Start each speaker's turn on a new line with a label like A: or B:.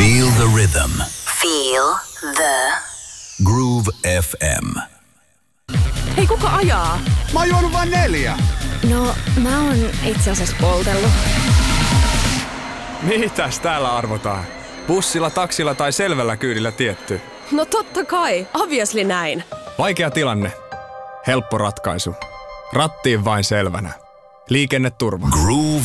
A: Feel the rhythm.
B: Feel the
A: Groove FM.
C: Hei, kuka ajaa?
D: Mä oon juonut vain 4.
C: No, mä oon itse asiassa poltellut.
E: Mitäs täällä arvotaan? Bussilla, taksilla tai selvällä kyydillä tietty?
C: No totta kai, obviously näin.
E: Vaikea tilanne. Helppo ratkaisu. Rattiin vain selvänä. Liikenneturva.
A: Groove